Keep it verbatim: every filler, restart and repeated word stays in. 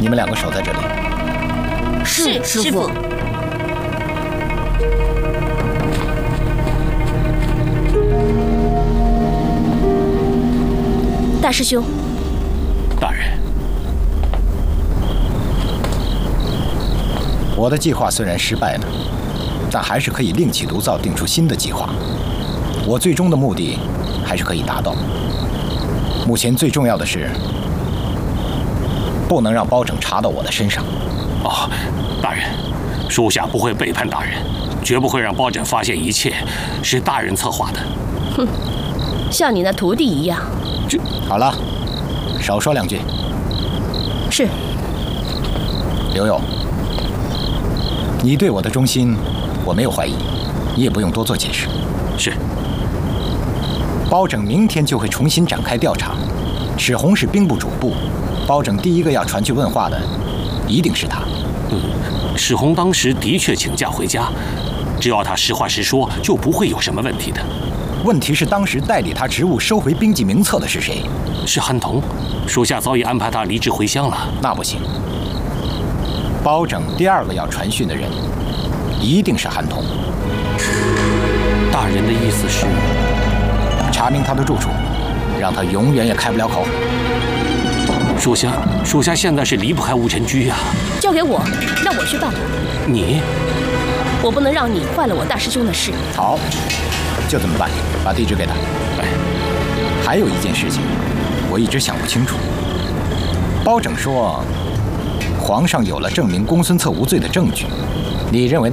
你们两个守在这里。 是，师傅。大师兄。 大人。 我的计划虽然失败了，但还是可以另起炉灶，定出新的计划。我最终的目的还是可以达到。目前最重要的是，不能让包拯查到我的身上。 哦，大人，属下不会背叛大人，绝不会让包拯发现一切是大人策划的。 哼，像你那徒弟一样。 这好了，少说两句。 是。 刘勇，你对我的忠心，我没有怀疑，你也不用多做解释。 是。 包拯明天就会重新展开调查，史红是兵部主簿，包拯第一个要传去问话的，一定是他。 嗯，史红当时的确请假回家，只要他实话实说，就不会有什么问题的。 问题是当时代理他职务收回兵籍名册的是谁？ 是韩童，属下早已安排他离职回乡了。 那不行，包拯第二个要传讯的人，一定是韩童。 大人的意思是？ 查明他的住处，让他永远也开不了口。 属下，属下现在是离不开吴晨居呀。 交给我，让我去办吧。 你， 我不能让你坏了我大师兄的事。 好，就这么办，把地址给他。 哎， 还有一件事情，我一直想不清楚。包拯说，皇上有了证明公孙策无罪的证据，你认为